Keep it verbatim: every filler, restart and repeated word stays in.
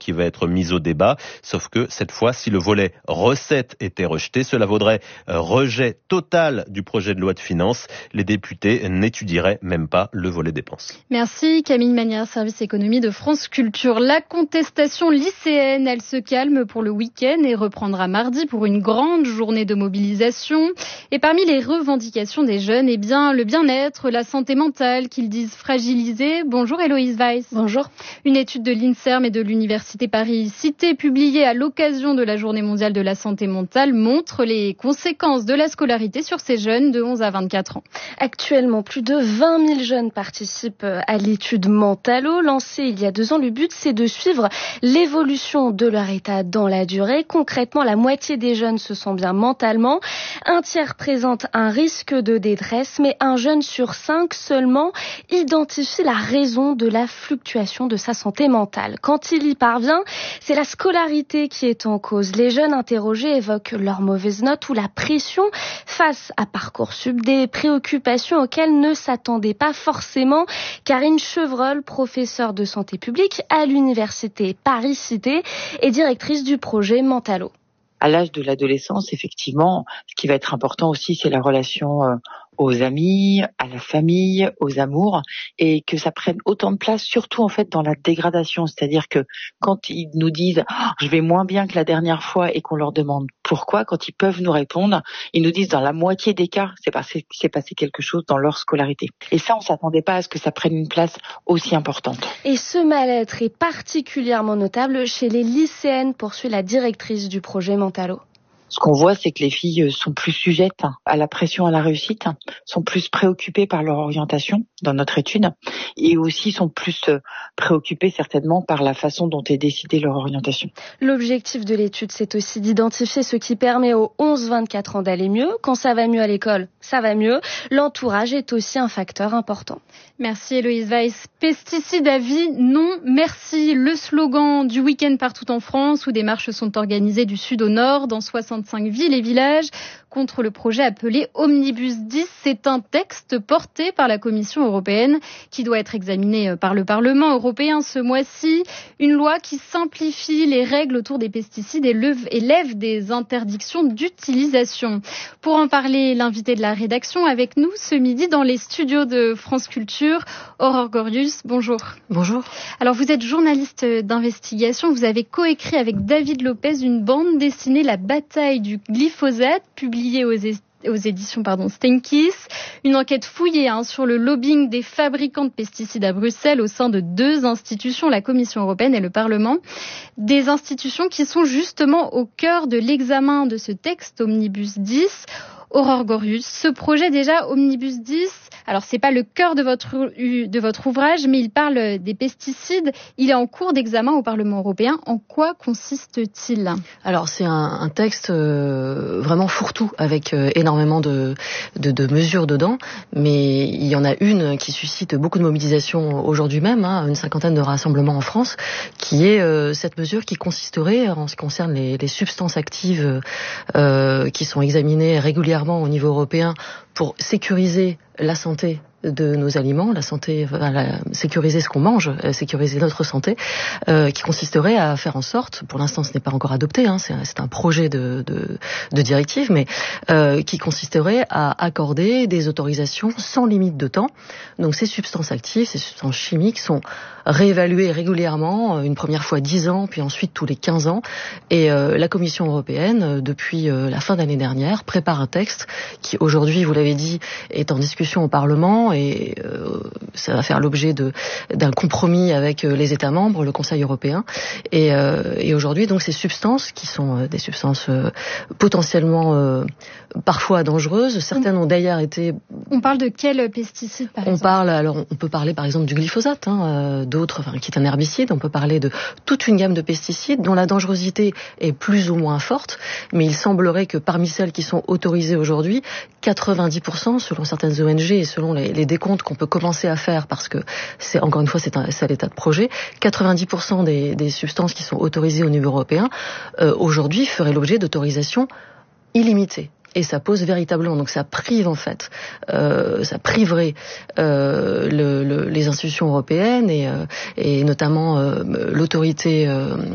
qui va être mise au débat. Sauf que cette fois, si le volet recettes était rejeté, cela vaudrait rejet total du projet de loi de finances. Les députés n'étudieraient même pas le volet dépenses. Merci Camille Magnard, service économie de France Culture. La contestation lycéenne, elle se calme pour le week-end et reprendra mardi pour une grande journée de mobilisation. Et parmi les revendications des jeunes, eh bien, le bien-être, la santé mentale qu'ils disent fragilisée. Bonjour Héloïse Weiss. Bonjour. Une étude de l'INSERM et de l'Université Paris-Cité publiée à l'occasion de la Journée mondiale de la santé mentale montre les conséquences de la scolarité sur ces jeunes de onze à vingt-quatre ans. Actuellement, plus de vingt mille jeunes participent à l'étude Mentalo. Lancée il y a deux ans, le but c'est de suivre l'évolution de leur état dans la durée. Concrètement, la moitié des jeunes se sent bien mentalement. Un tiers présente un risque de détresse, mais un jeune sur cinq seulement identifie la raison de la fluctuation de sa santé mentale. Quand il y parvient, c'est la scolarité qui est en cause. Les jeunes interrogés évoquent leurs mauvaises notes ou la pression face à Parcoursup, des préoccupations auxquelles ne s'attendaient pas forcément. Karine Chevreul, professeure de santé publique à l'Université Paris-Cité et directrice du projet Mentalo. À l'âge de l'adolescence, effectivement, ce qui va être important aussi, c'est la relation euh, aux amis, à la famille, aux amours, et que ça prenne autant de place, surtout en fait dans la dégradation. C'est-à-dire que quand ils nous disent oh, « je vais moins bien que la dernière fois » et qu'on leur demande pourquoi, quand ils peuvent nous répondre, ils nous disent dans la moitié des cas, c'est passé, c'est passé quelque chose dans leur scolarité. Et ça, on s'attendait pas à ce que ça prenne une place aussi importante. Et ce mal-être est particulièrement notable chez les lycéennes, poursuit la directrice du projet Mentalo. Ce qu'on voit, c'est que les filles sont plus sujettes à la pression à la réussite, sont plus préoccupées par leur orientation dans notre étude et aussi sont plus préoccupées certainement par la façon dont est décidée leur orientation. L'objectif de l'étude, c'est aussi d'identifier ce qui permet aux onze vingt-quatre ans d'aller mieux. Quand ça va mieux à l'école, ça va mieux. L'entourage est aussi un facteur important. Merci Héloïse Weiss. Pesticides à vie, non merci. Le slogan du week-end partout en France où des marches sont organisées du sud au nord dans soixante-cinq villes et villages contre le projet appelé Omnibus dix. C'est un texte porté par la Commission européenne qui doit être examiné par le Parlement européen ce mois-ci. Une loi qui simplifie les règles autour des pesticides et lève, et lève des interdictions d'utilisation. Pour en parler, l'invité de la rédaction avec nous ce midi dans les studios de France Culture, Aurore Gorius. Bonjour. Bonjour. Alors vous êtes journaliste d'investigation. Vous avez coécrit avec David Lopez une bande dessinée La bataille du glyphosate, publiée aux aux éditions pardon, Steinkiss. Une enquête fouillée hein, sur le lobbying des fabricants de pesticides à Bruxelles au sein de deux institutions, la Commission européenne et le Parlement. Des institutions qui sont justement au cœur de l'examen de ce texte Omnibus dix. Aurore Gorius, ce projet déjà Omnibus dix, alors c'est pas le cœur de votre de votre ouvrage, mais il parle des pesticides. Il est en cours d'examen au Parlement européen. En quoi consiste-t-il ? Alors c'est un, un texte euh, vraiment fourre-tout avec euh, énormément de, de de mesures dedans, mais il y en a une qui suscite beaucoup de mobilisation aujourd'hui même, hein, une cinquantaine de rassemblements en France, qui est euh, cette mesure qui consisterait en ce qui concerne les, les substances actives euh, qui sont examinées régulièrement au niveau européen pour sécuriser la santé de nos aliments, la santé, enfin, la, sécuriser ce qu'on mange, sécuriser notre santé, euh, qui consisterait à faire en sorte, pour l'instant ce n'est pas encore adopté, hein, c'est, c'est un projet de, de, de directive, mais euh, qui consisterait à accorder des autorisations sans limite de temps. Donc ces substances actives, ces substances chimiques sont réévaluées régulièrement, une première fois dix ans, puis ensuite tous les quinze ans. Et euh, la Commission européenne, depuis euh, la fin d'année dernière, prépare un texte qui aujourd'hui, vous l'avez dit, est en discussion au Parlement et euh, ça va faire l'objet de, d'un compromis avec les États membres, le Conseil européen. Et, euh, et aujourd'hui, donc, ces substances qui sont euh, des substances euh, potentiellement euh, parfois dangereuses, certaines ont d'ailleurs été... On parle de quels pesticides, par on exemple ? parle, alors, on peut parler par exemple du glyphosate, hein, euh, d'autres, enfin, qui est un herbicide. On peut parler de toute une gamme de pesticides dont la dangerosité est plus ou moins forte, mais il semblerait que parmi celles qui sont autorisées aujourd'hui, quatre-vingt-dix pour cent, selon certaines O N G et selon les, les décomptes qu'on peut commencer à faire, parce que c'est encore une fois c'est un, c'est à l'état de projet, quatre-vingt-dix pour cent des, des substances qui sont autorisées au niveau européen euh, aujourd'hui feraient l'objet d'autorisations illimitées. Et ça pose véritablement, donc ça prive en fait, euh, ça priverait euh, le, le, les institutions européennes et, euh, et notamment euh, l'autorité euh,